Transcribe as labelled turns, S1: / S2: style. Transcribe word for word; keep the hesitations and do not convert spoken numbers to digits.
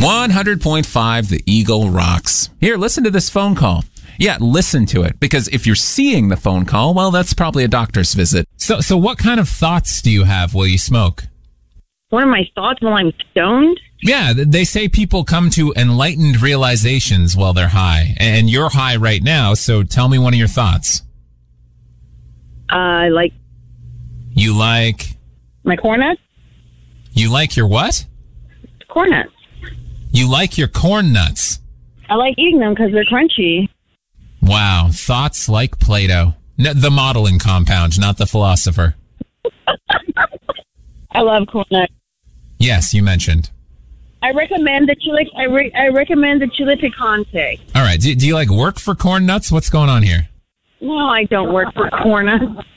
S1: one hundred point five The Eagle rocks. Here, listen to this phone call. Yeah, listen to it, because if you're seeing the phone call, well, that's probably a doctor's visit.
S2: So, so what kind of thoughts do you have while you smoke?
S3: What are my thoughts while I'm stoned?
S2: Yeah, they say people come to enlightened realizations while they're high, and you're high right now, so tell me one of your thoughts.
S3: Uh, like...
S2: You like...
S3: My corn nuts?
S2: You like your what?
S3: Corn nuts.
S2: You like your corn nuts?
S3: I like eating them because they're crunchy.
S2: Wow, thoughts like Plato. No, the modeling compound, not the philosopher.
S3: I love corn nuts.
S2: Yes, you mentioned.
S3: I recommend the chile. I, re, I recommend the chile picante.
S2: All right. Do, do you like work for corn nuts? What's going on here?
S3: No, I don't work for corn nuts.